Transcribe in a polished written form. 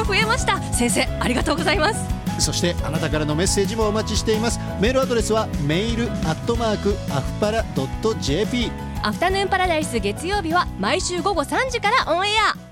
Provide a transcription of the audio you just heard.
増えました。先生ありがとうございます。 そしてあなたからのメッセージもお待ちしています。メールアドレスはmail@afpara.jp。 アフタヌーンパラダイス月曜日は毎週午後3時からオンエア。